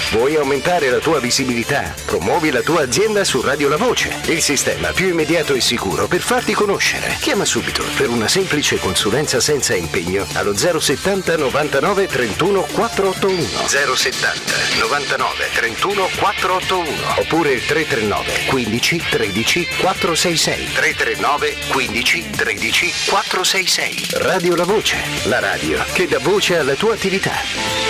Vuoi aumentare la tua visibilità? Promuovi la tua azienda su Radio La Voce, il sistema più immediato e sicuro per farti conoscere. Chiama subito per una semplice consulenza senza impegno allo 070 99 31 481 070 99 31 481 oppure il 339 15 13 466 339 15 13 466. Radio La Voce, la radio che dà voce alla tua attività.